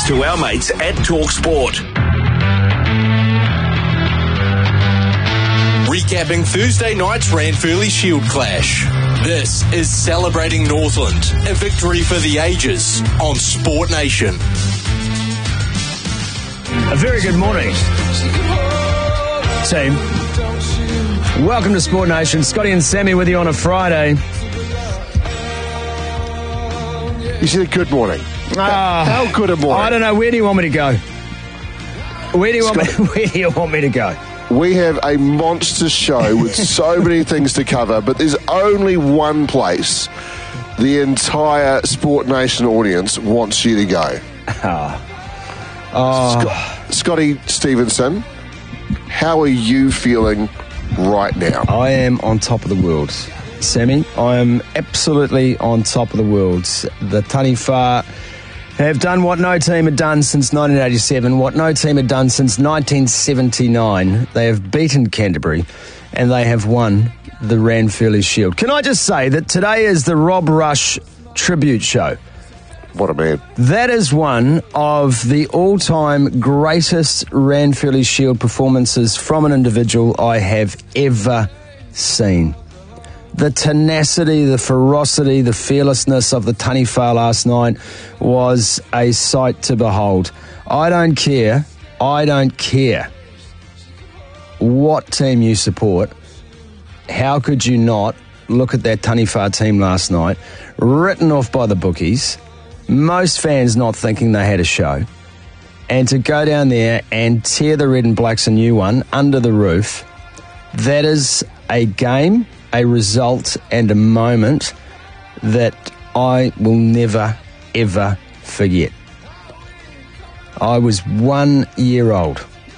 thanks to our mates at TalkSport. Recapping Thursday night's Ranfurly Shield clash. This is Celebrating Northland, a victory for the ages on Sport Nation. A very good morning, team. Welcome to Sport Nation. Scotty and Sammy with you on a Friday. You said good morning. How good a morning? I don't know. Where do you want me to go? Where do you want me to go? We have a monster show with so many things to cover, but there's only one place the entire Sport Nation audience wants you to go. Scotty Stevenson, how are you feeling right now? I am on top of the world, Sammy. I am absolutely on top of the world. The Taniwha have done what no team had done since 1987, what no team had done since 1979. They have beaten Canterbury and they have won the Ranfurly Shield. Can I just say that today is the Rob Rush tribute show? What a man. That is one of the all-time greatest Ranfurly Shield performances from an individual I have ever seen. The tenacity, the ferocity, the fearlessness of the Taniwha last night was a sight to behold. I don't care what team you support. How could you not look at that Taniwha team last night, written off by the bookies, most fans not thinking they had a show, and to go down there and tear the Red and Blacks a new one under the roof? That is a game, a result and a moment that I will never, ever forget. I was 1 year old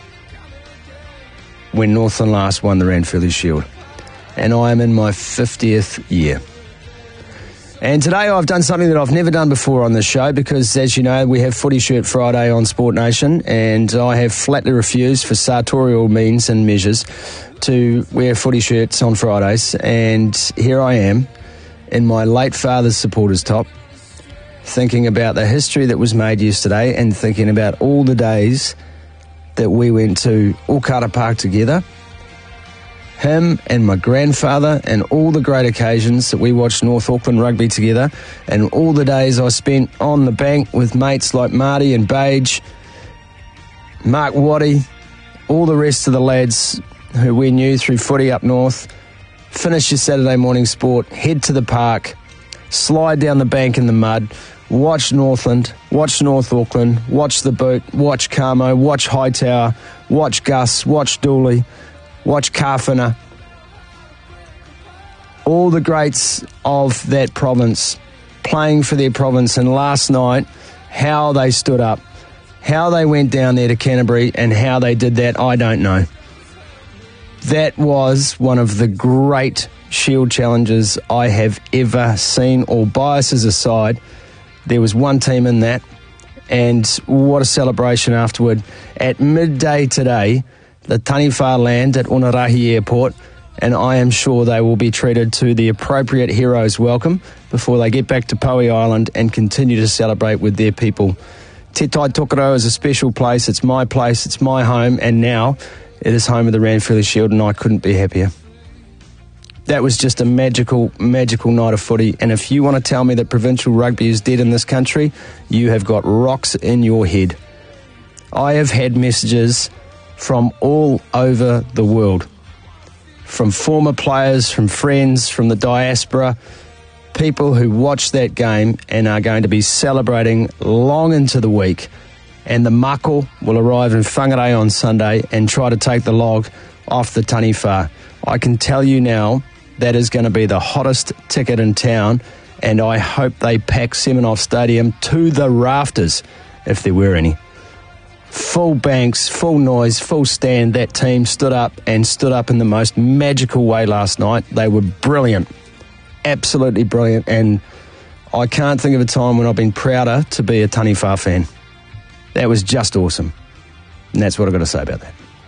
when Northland last won the Ranfurly Shield, and I am in my 50th year. And today I've done something that I've never done before on this show because, as you know, we have Footy Shirt Friday on Sport Nation, and I have flatly refused for sartorial means and measures to wear footy shirts on Fridays. And here I am in my late father's supporters top, thinking about the history that was made yesterday and thinking about all the days that we went to Okara Park together, him and my grandfather, and all the great occasions that we watched North Auckland rugby together, and all the days I spent on the bank with mates like Marty and Bage, Mark Waddy, all the rest of the lads who we knew through footy up north. Finish your Saturday morning sport, head to the park, slide down the bank in the mud, watch Northland, watch North Auckland, watch the Boot, watch Carmo, watch Hightower, watch Gus, watch Dooley, watch Karwhina. All the greats of that province playing for their province, and last night, how they stood up, how they went down there to Canterbury, and how they did that, I don't know. That was one of the great Shield challenges I have ever seen. All biases aside, there was one team in that, and what a celebration afterward. At midday today, the Taniwha land at Onorahi Airport, and I am sure they will be treated to the appropriate hero's welcome before they get back to Poe Island and continue to celebrate with their people. Te Tai Tokerau is a special place. It's my place. It's my home. And now it is home of the Ranfurly Shield, and I couldn't be happier. That was just a magical, magical night of footy. And if you want to tell me that provincial rugby is dead in this country, you have got rocks in your head. I have had messages from all over the world, from former players, from friends, from the diaspora, people who watched that game and are going to be celebrating long into the week. And the Mako will arrive in Whangarei on Sunday and try to take the log off the Taniwha. I can tell you now, that is going to be the hottest ticket in town, and I hope they pack Semenov Stadium to the rafters, if there were any. Full banks, full noise, full stand. That team stood up in the most magical way last night. They were brilliant, absolutely brilliant, and I can't think of a time when I've been prouder to be a Taniwha fan. That was just awesome, and that's what I've got to say about that.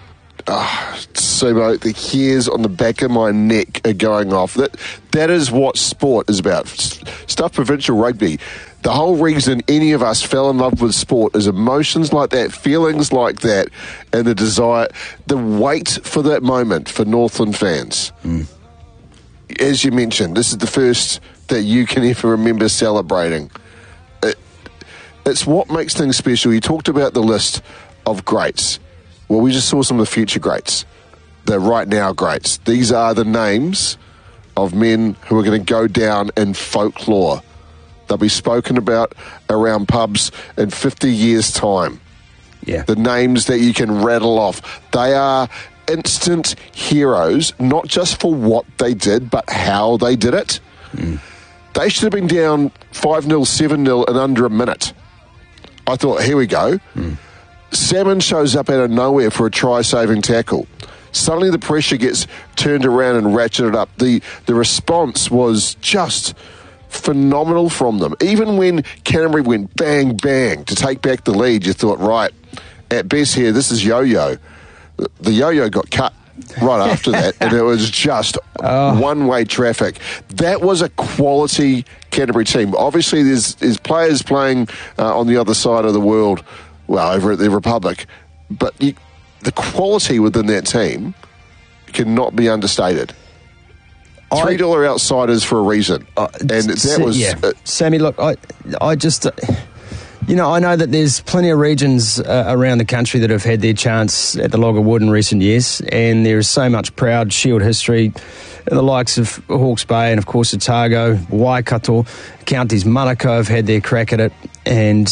Sumo, the hairs on the back of my neck are going off. That is what sport is about. Stuff provincial rugby. The whole reason any of us fell in love with sport is emotions like that, feelings like that, and the desire, the wait for that moment for Northland fans. As you mentioned, this is the first that you can ever remember celebrating. It's what makes things special. You talked about the list of greats. Well, we just saw some of the future greats, the right now greats. These are the names of men who are going to go down in folklore. They'll be spoken about around pubs in 50 years' time. Yeah. The names that you can rattle off. They are instant heroes, not just for what they did, but how they did it. They should have been down 5-0, 7-0 in under a minute. I thought, here we go. Salmon shows up out of nowhere for a try-saving tackle. Suddenly the pressure gets turned around and ratcheted up. The response was just phenomenal from them. Even when Canterbury went bang, bang to take back the lead, you thought, right, at best here, this is yo-yo. The yo-yo got cut right after that, and it was just one-way traffic. That was a quality Canterbury team. Obviously, there's players playing on the other side of the world, well, over at the Republic, but the quality within that team cannot be understated. $3 outsiders for a reason, and that was... Yeah. Sammy, look, I just... I know that there's plenty of regions around the country that have had their chance at the Log of Wood in recent years, and there is so much proud Shield history. The likes of Hawke's Bay and, of course, Otago, Waikato, counties Manukau have had their crack at it. And,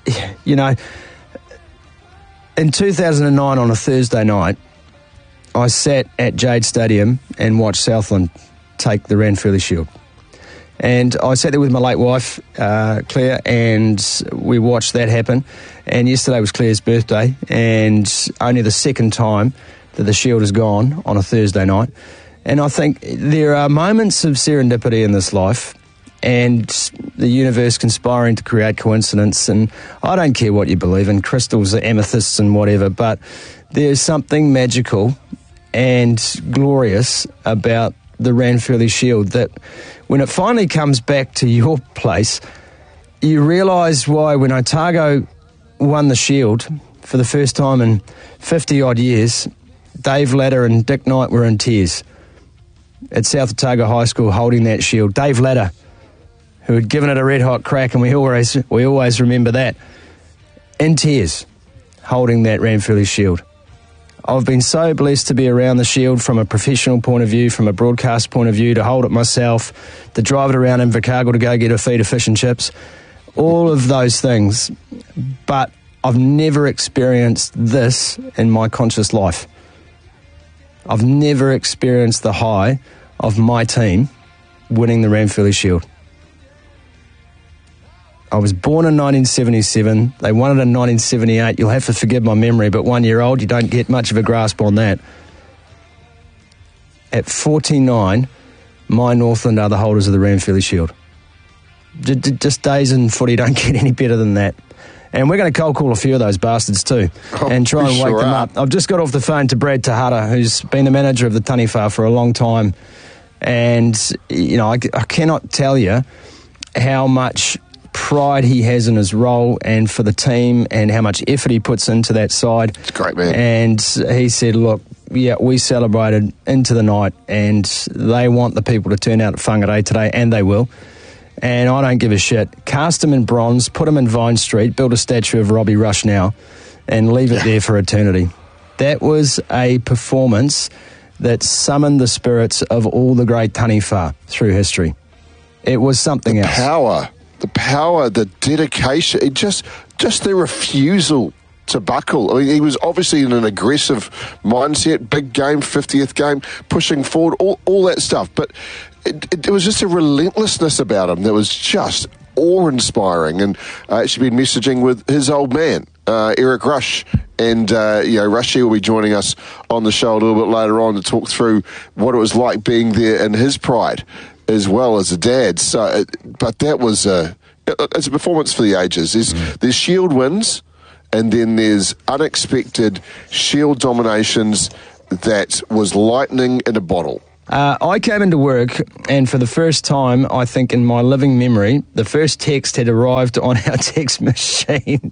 in 2009 on a Thursday night, I sat at Jade Stadium and watched Southland take the Ranfurly Shield. And I sat there with my late wife, Claire, and we watched that happen. And yesterday was Claire's birthday, and only the second time that the Shield has gone on a Thursday night. And I think there are moments of serendipity in this life and the universe conspiring to create coincidence. And I don't care what you believe in, crystals, amethysts and whatever, but there's something magical and glorious about the Ranfurly Shield that when it finally comes back to your place, you realise why when Otago won the Shield for the first time in 50-odd years, Dave Latter and Dick Knight were in tears at South Otago High School holding that Shield. Dave Latter, who had given it a red-hot crack, and we always remember that, in tears, holding that Ranfurly Shield. I've been so blessed to be around the Shield from a professional point of view, from a broadcast point of view, to hold it myself, to drive it around Invercargill to go get a feed of fish and chips, all of those things. But I've never experienced this in my conscious life. I've never experienced the high of my team winning the Ranfurly Shield. I was born in 1977. They won it in 1978. You'll have to forgive my memory, but 1 year old, you don't get much of a grasp on that. At 49, my Northland are the holders of the Ranfurly Shield. Just days in footy don't get any better than that. And we're going to cold call a few of those bastards too and try and wake them up. I've just got off the phone to Brad Tahata, who's been the manager of the Taniwha for a long time. And, I cannot tell you how much pride he has in his role and for the team and how much effort he puts into that side. It's great, man. And he said, look, we celebrated into the night and they want the people to turn out at Whangarei today, and they will. And I don't give a shit. Cast him in bronze, put him in Vine Street, build a statue of Robbie Rush now, and leave it there for eternity. That was a performance that summoned the spirits of all the great Taniwha through history. It was something else. The power, the dedication, it just the refusal to buckle. I mean, he was obviously in an aggressive mindset, big game, 50th game, pushing forward, all that stuff. But it was just a relentlessness about him that was just awe-inspiring. And actually been messaging with his old man, Eric Rush. And, Rushy will be joining us on the show a little bit later on to talk through what it was like being there in his pride as well as a dad. So, but that was it's a performance for the ages. There's Shield wins, and then there's unexpected Shield dominations that was lightning in a bottle. I came into work, and for the first time, I think in my living memory, the first text had arrived on our text machine,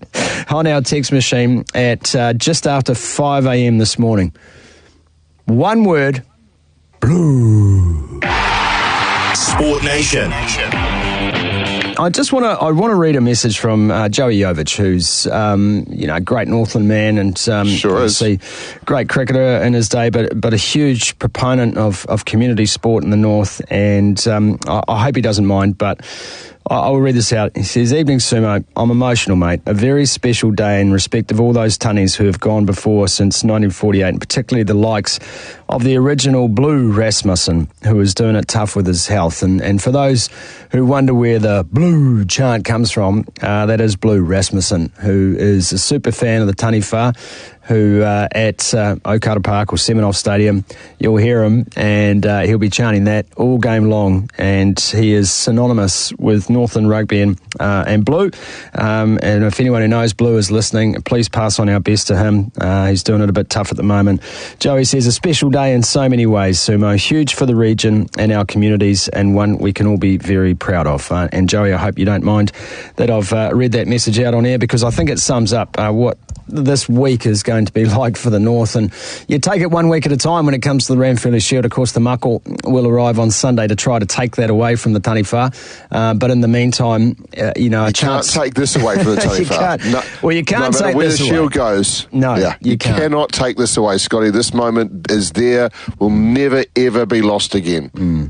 at just after 5 a.m. this morning. One word, blue. Sport Nation. I want to read a message from Joey Jovich, who's a great Northland man and obviously great cricketer in his day, but a huge proponent of community sport in the north. And I hope he doesn't mind, but I will read this out. He says, "Evening Sumo, I'm emotional, mate. A very special day in respect of all those tunnies who have gone before since 1948, and particularly the likes of the original Blue Rasmussen, who was doing it tough with his health. And for those who wonder where the blue chant comes from, that is Blue Rasmussen, who is a super fan of the Tunny Wha, who at Okara Park or Seminoff Stadium, you'll hear him, and he'll be chanting that all game long, and he is synonymous with Northland Rugby and Blue. And if anyone who knows Blue is listening, please pass on our best to him. He's doing it a bit tough at the moment. Joey says, a special day in so many ways, Sumo. Huge for the region and our communities, and one we can all be very proud of. And Joey, I hope you don't mind that I've read that message out on air, because I think it sums up what this week is going to be like for the North. And you take it one week at a time when it comes to the Ranfurly Shield. Of course, the Muckle will arrive on Sunday to try to take that away from the Tunny Wha. But in the meantime, you can't take this away from the Tunny Wha. No, well, you can't take where this the away. Shield goes. No, you cannot take this away, Scotty. This moment is there, will never ever be lost again.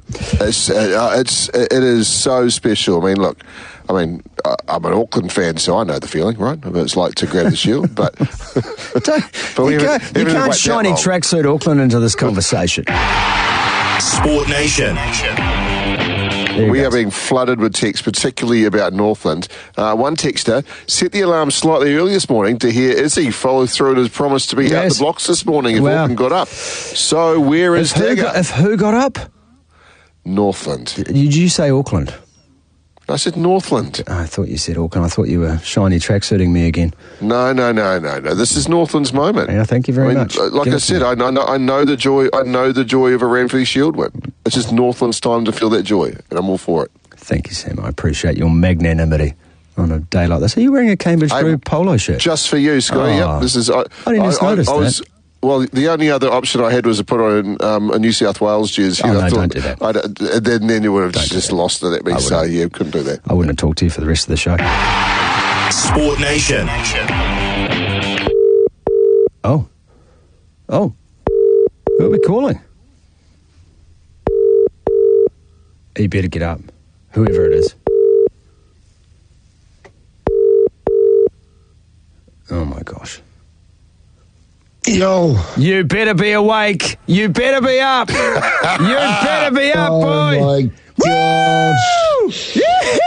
It is so special. I mean, look. I'm an Auckland fan, so I know the feeling, right? It's like to grab the Shield, but you can't shiny tracksuit Auckland into this conversation. Sport Nation. We are being flooded with texts, particularly about Northland. One texter set the alarm slightly early this morning to hear Izzy follow through on his promise to be out the blocks this morning if Auckland got up. So where is Dagger? If who got up? Northland. Did you say Auckland? I said Northland. I thought you said Auckland. I thought you were shiny tracksuiting me again. No. This is Northland's moment. Yeah, thank you very much. Like I said, I know the joy. I know the joy of a Ranfurly Shield win. It's just Northland's time to feel that joy, and I'm all for it. Thank you, Sam. I appreciate your magnanimity on a day like this. Are you wearing a Cambridge Blue polo shirt? Just for you, Scotty. Yep. This is. I didn't just notice that. Well, the only other option I had was to put on a New South Wales jersey. Don't do that. Then you would have just lost it at me, so yeah, couldn't do that. I wouldn't have talked to you for the rest of the show. Sport Nation. Oh. Who are we calling? You better get up, whoever it is. Oh, my gosh. Yo. You better be awake. You better be up. You better be up, boy. Oh, my gosh.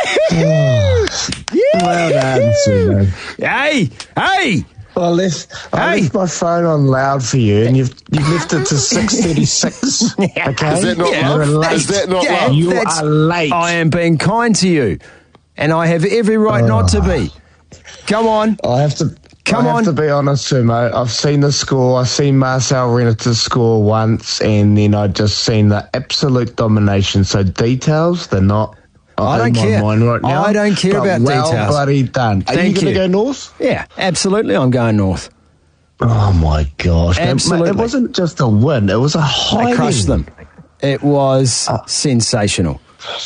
Well done, Sumo. Hey. I left my phone on loud for you, and you've left it to 6:36. Okay, Is that not love? Is that not love? You are late. I am being kind to you, and I have every right not to be. Come on. I have to be honest, Sumo. I've seen the score. I've seen Marcel Renata score once, and then I just seen the absolute domination. So details, they're not. I don't care. Mine right now, I don't care about well details. Bloody done. Are you going to go north? Yeah, absolutely. I'm going north. Oh my gosh! Absolutely. It wasn't just a win; it was a high. I crushed them. It was sensational.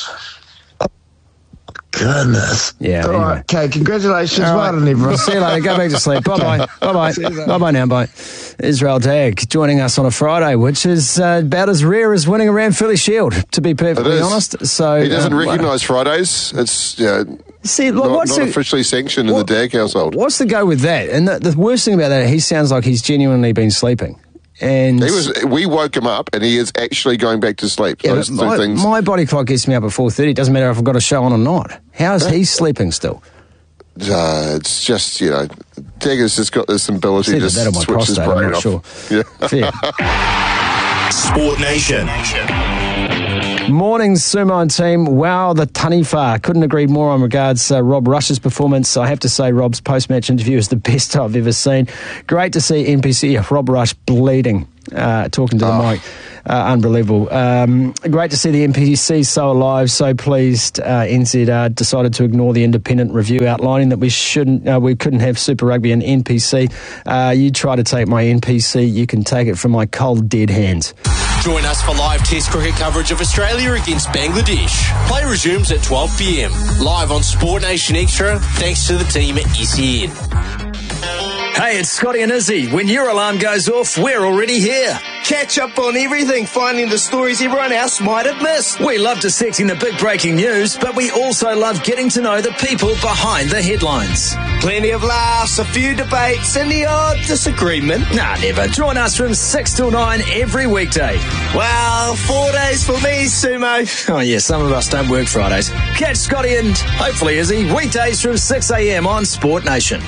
Goodness. Yeah. All Anyway. right. Okay. Congratulations. All Well done, everyone. See you later. Go back to sleep. Bye-bye. Bye-bye. Bye-bye now. Bye. Israel Dag joining us on a Friday, which is about as rare as winning a Ranfurly Shield, to be perfectly honest. So he doesn't recognise Fridays. It's see, look, not officially sanctioned in the Dag household. What's the go with that? And the worst thing about that, he sounds like he's genuinely been sleeping. And we woke him up, and he is actually going back to sleep. Yeah, Those two things. My body clock gets me up at 4:30. It doesn't matter if I've got a show on or not. How is he sleeping still? It's just, Dagger's just got this ability to that or my switch his prostate, brain I'm not off. sure. Yeah. Fair. Sport Nation. Morning, Sumo and team. Wow, the Taniwha. Couldn't agree more on regards Rob Rush's performance. I have to say Rob's post-match interview is the best I've ever seen. Great to see NPC, Rob Rush bleeding, talking to the mic. Unbelievable. Great to see the NPC so alive, so pleased. NZ decided to ignore the independent review outlining that we couldn't have Super Rugby and NPC. You try to take my NPC, you can take it from my cold dead hands. Join us for live Test cricket coverage of Australia against Bangladesh. Play resumes at 12 p.m. Live on Sport Nation Extra, thanks to the team at SEN. Hey, it's Scotty and Izzy. When your alarm goes off, we're already here. Catch up on everything, finding the stories everyone else might have missed. We love dissecting the big breaking news, but we also love getting to know the people behind the headlines. Plenty of laughs, a few debates, and the odd disagreement. Nah, never. Join us from 6 till 9 every weekday. Well, 4 days for me, Sumo. Oh, yeah, some of us don't work Fridays. Catch Scotty and hopefully Izzy weekdays from 6 a.m. on Sport Nation.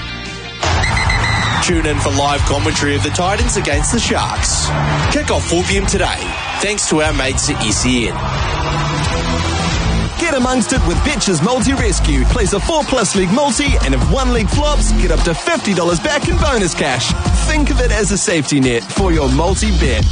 Tune in for live commentary of the Titans against the Sharks. Kick off 4 p.m. today, thanks to our mates at SEN. Get amongst it with Betches Multi-Rescue. Place a 4+ league multi, and if one league flops, get up to $50 back in bonus cash. Think of it as a safety net for your multi-bet.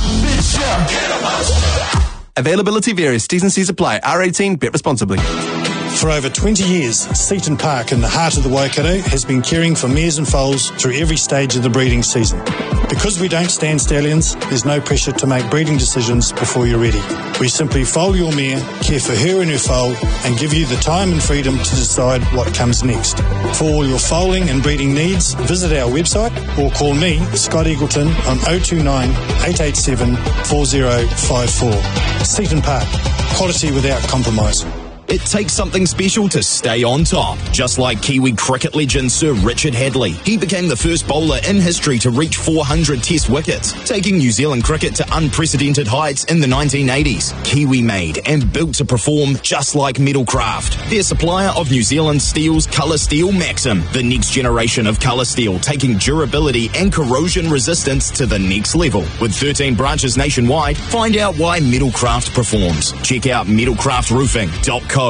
Availability varies. T's and C's apply. R18. Bet responsibly. For over 20 years, Seaton Park in the heart of the Waikato has been caring for mares and foals through every stage of the breeding season. Because we don't stand stallions, there's no pressure to make breeding decisions before you're ready. We simply foal your mare, care for her and her foal, and give you the time and freedom to decide what comes next. For all your foaling and breeding needs, visit our website or call me, Scott Eagleton, on 029 887 4054. Seaton Park, quality without compromise. It takes something special to stay on top, just like Kiwi cricket legend Sir Richard Hadlee. He became the first bowler in history to reach 400 Test wickets, taking New Zealand cricket to unprecedented heights in the 1980s. Kiwi made and built to perform just like Metalcraft, their supplier of New Zealand Steel's Colour Steel Maxim, the next generation of colour steel, taking durability and corrosion resistance to the next level. With 13 branches nationwide, find out why Metalcraft performs. Check out metalcraftroofing.co.nz.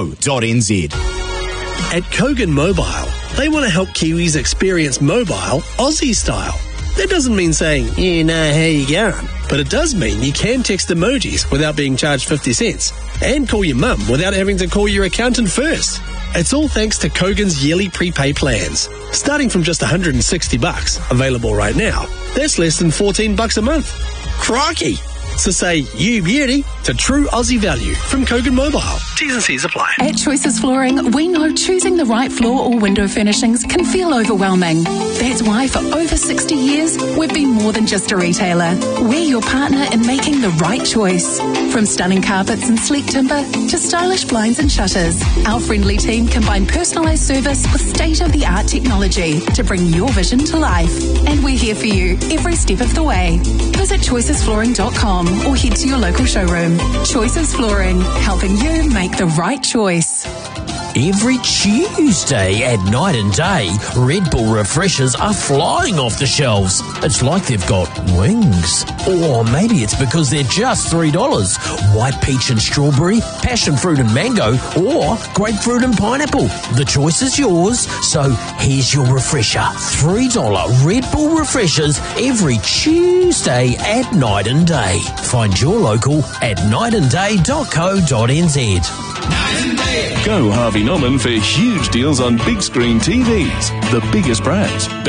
At Kogan Mobile, they want to help Kiwis experience mobile Aussie style. That doesn't mean saying, you know how you going, but it does mean you can text emojis without being charged 50 cents and call your mum without having to call your accountant first. It's all thanks to Kogan's yearly prepay plans. Starting from just $160, available right now, that's less than $14 a month. Crikey! So say you beauty to true Aussie value from Kogan Mobile. T's and C's apply. At Choices Flooring, we know choosing the right floor or window furnishings can feel overwhelming. That's why for over 60 years, we've been more than just a retailer. We're your partner in making the right choice. From stunning carpets and sleek timber to stylish blinds and shutters, our friendly team combine personalised service with state-of-the-art technology to bring your vision to life. And we're here for you every step of the way. Visit choicesflooring.com or head to your local showroom. Choices Flooring, helping you make the right choice. Every Tuesday at Night and Day, Red Bull refreshers are flying off the shelves. It's like they've got wings. Or maybe it's because they're just $3. White peach and strawberry, passion fruit and mango, or grapefruit and pineapple. The choice is yours, so here's your refresher. $3 Red Bull refreshers every Tuesday at Night and Day. Find your local at nightandday.co.nz. Go Harvey Norman for huge deals on big screen TVs, the biggest brands.